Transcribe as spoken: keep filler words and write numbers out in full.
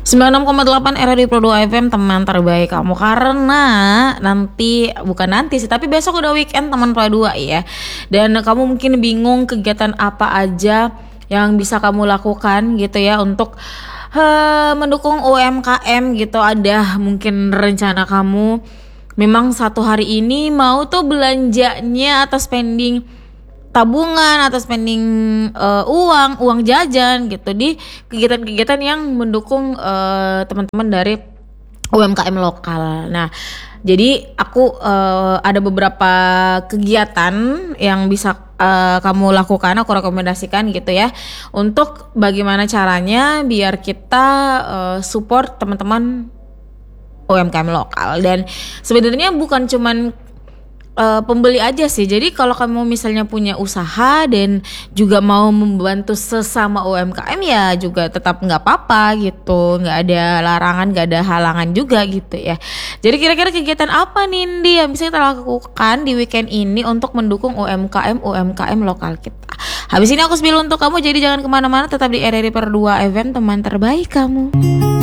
sembilan puluh enam koma delapan R R I Pro dua F M, teman terbaik kamu. Karena nanti, bukan nanti sih, tapi besok udah weekend teman Pro dua ya. Dan kamu mungkin bingung kegiatan apa aja yang bisa kamu lakukan gitu ya untuk uh, mendukung U M K M gitu. Ada mungkin rencana kamu memang satu hari ini mau tuh belanjanya atau spending tabungan atau spending uh, uang uang jajan gitu di kegiatan-kegiatan yang mendukung uh, teman-teman dari U M K M lokal. Nah, jadi aku uh, ada beberapa kegiatan yang bisa uh, kamu lakukan, aku rekomendasikan gitu ya, untuk bagaimana caranya biar kita uh, support teman-teman U M K M lokal. Dan sebenarnya bukan cuman Uh, pembeli aja sih. Jadi kalau kamu misalnya punya usaha dan juga mau membantu sesama U M K M ya juga tetap nggak apa-apa gitu, nggak ada larangan, nggak ada halangan juga gitu ya. Jadi kira-kira kegiatan apa nih Nindi yang bisa kita lakukan di weekend ini untuk mendukung U M K M U M K M lokal kita? Habis ini aku spill untuk kamu, jadi jangan kemana-mana, tetap di R R I Per dua F M, teman terbaik kamu.